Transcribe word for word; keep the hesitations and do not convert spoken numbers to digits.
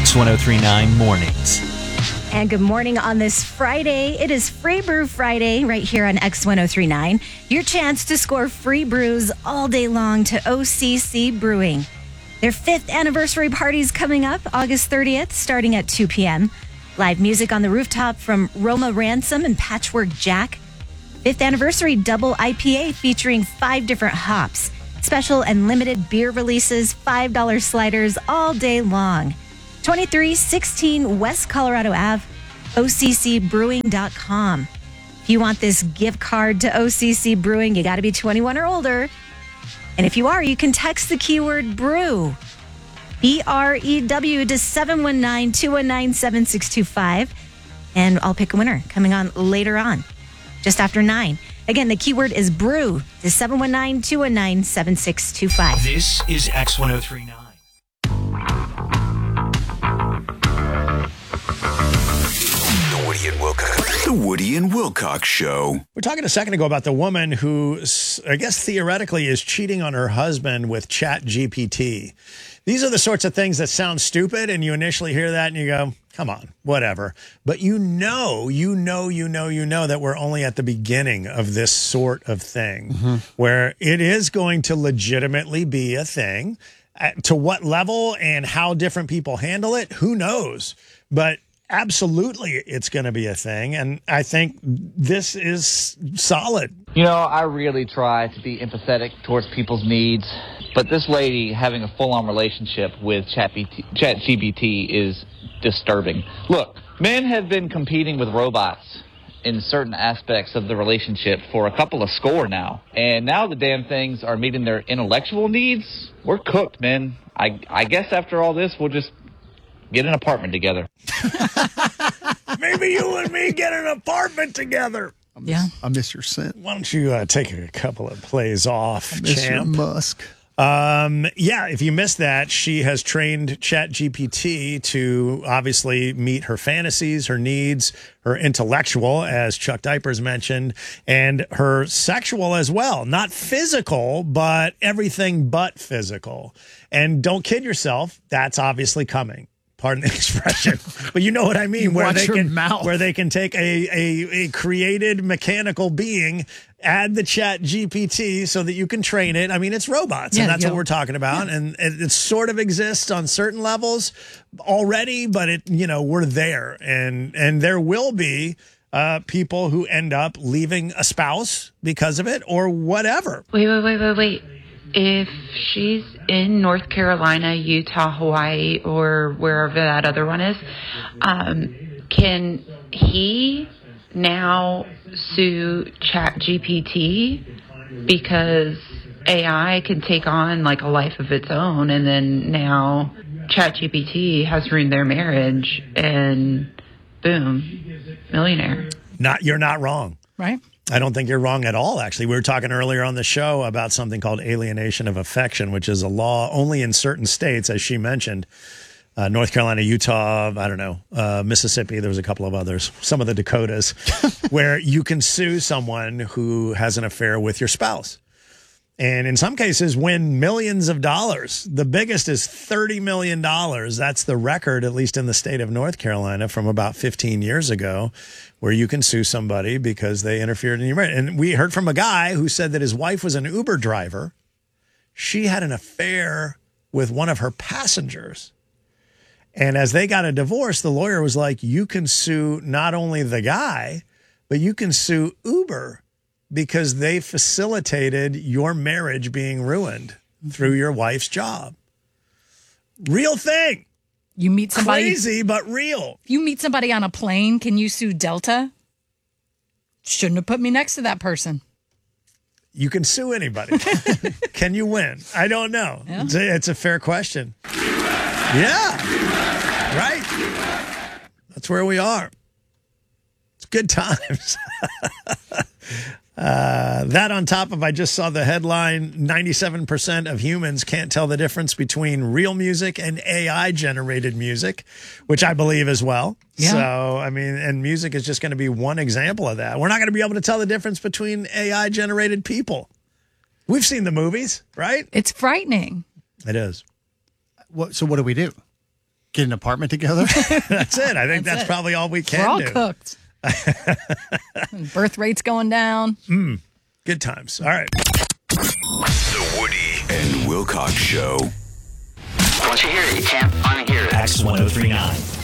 X ten thirty-nine Mornings. And good morning on this Friday. It is Free Brew Friday right here on X ten thirty-nine. Your chance to score free brews all day long to O C C Brewing. Their fifth anniversary party is coming up August thirtieth, starting at two p.m. Live music on the rooftop from Roma Ransom and Patchwork Jack. Fifth anniversary double I P A featuring five different hops. Special and limited beer releases, five dollar sliders all day long. twenty-three sixteen West Colorado Avenue, O C C brewing dot com. If you want this gift card to O C C Brewing, you got to be twenty-one or older. And if you are, you can text the keyword brew, B R E W, to seven one nine, two one nine, seven six two five. And I'll pick a winner coming on later on, just after nine. Again, the keyword is brew to seven one nine, two one nine, seven six two five. This is X ten thirty-nine. The Woody and Wilcox. The Woody and Wilcox Show. We're talking a second ago about the woman who, I guess theoretically, is cheating on her husband with Chat G P T. These are the sorts of things that sound stupid, and you initially hear that and you go, come on, whatever. But you know, you know, you know, you know that we're only at the beginning of this sort of thing, mm-hmm. where it is going to legitimately be a thing. To what level and how different people handle it, who knows? But absolutely, it's going to be a thing, and I think this is solid. You know, I really try to be empathetic towards people's needs, but this lady having a full-on relationship with Chat G P T is disturbing. Look, men have been competing with robots in certain aspects of the relationship for a couple of score now, and now the damn things are meeting their intellectual needs. We're cooked, man. I, I guess after all this, we'll just get an apartment together. Maybe you and me get an apartment together. I miss, Yeah. I miss your scent. Why don't you uh, take a couple of plays off, I miss champ? your musk. Um, yeah, if you missed that, she has trained Chat G P T to obviously meet her fantasies, her needs, her intellectual, as Chuck Diapers mentioned, and her sexual as well. Not physical, but everything but physical. And don't kid yourself, that's obviously coming. Pardon the expression, but you know what I mean. You where watch they your can, mouth. where they can take a, a a created mechanical being, add the Chat G P T so that you can train it. I mean, it's robots, Yeah, and that's yeah. what we're talking about. Yeah. And it, it sort of exists on certain levels already, but it you know we're there, and and there will be uh, people who end up leaving a spouse because of it or whatever. Wait, wait, wait, wait, wait. If she's in North Carolina, Utah, Hawaii, or wherever that other one is, um, can he now sue Chat G P T because A I can take on like a life of its own, and then now Chat G P T has ruined their marriage, and boom, millionaire. Not you're not wrong. Right? I don't think you're wrong at all, actually. We were talking earlier on the show about something called alienation of affection, which is a law only in certain states, as she mentioned. Uh, North Carolina, Utah, I don't know, uh, Mississippi, there was a couple of others, some of the Dakotas, where you can sue someone who has an affair with your spouse. And in some cases, win millions of dollars. The biggest is thirty million dollars. That's the record, at least in the state of North Carolina, from about fifteen years ago, where you can sue somebody because they interfered in your marriage. And we heard from a guy who said that his wife was an Uber driver. She had an affair with one of her passengers. And as they got a divorce, the lawyer was like, you can sue not only the guy, but you can sue Uber, because they facilitated your marriage being ruined through your wife's job. Real thing. You meet somebody. Crazy, but real. If you meet somebody on a plane, can you sue Delta? Shouldn't have put me next to that person. You can sue anybody. Can you win? I don't know. Yeah. It's, a, it's a fair question. Yeah. Right. That's where we are. It's good times. Uh, that on top of, I just saw the headline, ninety-seven percent of humans can't tell the difference between real music and A I-generated music, which I believe as well. Yeah. So, I mean, and music is just going to be one example of that. We're not going to be able to tell the difference between A I-generated people. We've seen the movies, right? It's frightening. It is. What? So what do we do? get an apartment together. That's it. I think that's, That's it. probably all we can We're all do. cooked. Birth rate's going down. Mm, good times. All right. The Woody and Wilcox Show. Once you hear it, you can't unhear it. X ten thirty-nine.